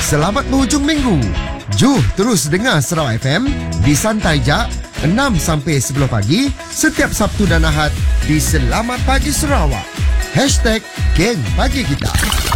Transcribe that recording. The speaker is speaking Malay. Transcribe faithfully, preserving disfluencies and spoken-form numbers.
Selamat berhujung minggu. Juh terus dengar Sarawak F M di Santai Jak enam sampai sepuluh pagi setiap Sabtu dan Ahad di Selamat Pagi Sarawak. Hashtag Geng Pagi Kita.